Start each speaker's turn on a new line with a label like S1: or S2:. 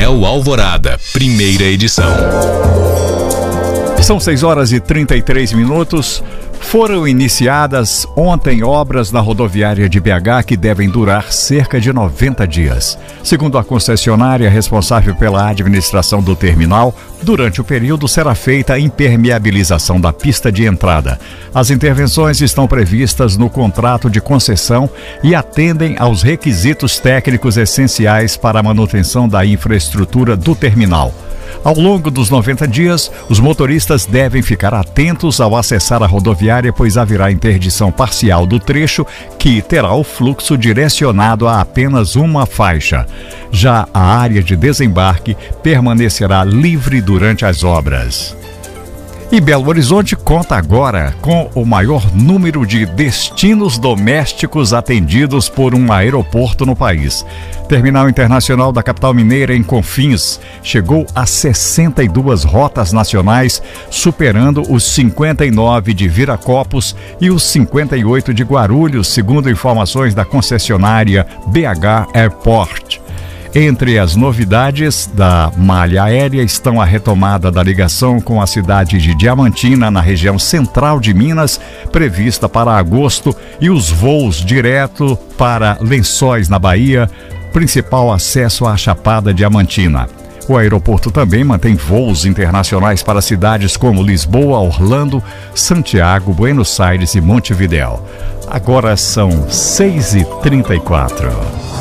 S1: Anel Alvorada, primeira edição.
S2: São 6h33. Foram iniciadas ontem obras na rodoviária de BH que devem durar cerca de 90 dias. Segundo a concessionária responsável pela administração do terminal, durante o período será feita a impermeabilização da pista de entrada. As intervenções estão previstas no contrato de concessão e atendem aos requisitos técnicos essenciais para a manutenção da infraestrutura do terminal. Ao longo dos 90 dias, os motoristas devem ficar atentos ao acessar a rodoviária, pois haverá interdição parcial do trecho, que terá o fluxo direcionado a apenas uma faixa. Já a área de desembarque permanecerá livre durante as obras. E Belo Horizonte conta agora com o maior número de destinos domésticos atendidos por um aeroporto no país. Terminal Internacional da capital mineira, em Confins, chegou a 62 rotas nacionais, superando os 59 de Viracopos e os 58 de Guarulhos, segundo informações da concessionária BH Airport. Entre as novidades da malha aérea estão a retomada da ligação com a cidade de Diamantina, na região central de Minas, prevista para agosto, e os voos direto para Lençóis, na Bahia, principal acesso à Chapada Diamantina. O aeroporto também mantém voos internacionais para cidades como Lisboa, Orlando, Santiago, Buenos Aires e Montevidéu. Agora são 6h34.